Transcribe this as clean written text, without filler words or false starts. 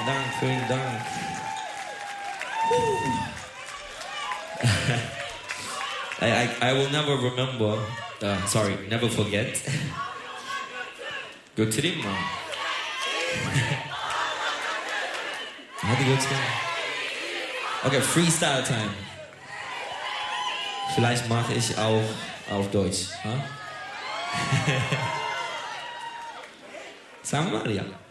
Vielen Dank, vielen Dank. I will never remember, never forget. götüreyim mi? Hadi götür. Okay, Freestyle Time. Vielleicht mache ich auch auf Deutsch. Huh? Sagen wir mal, ja.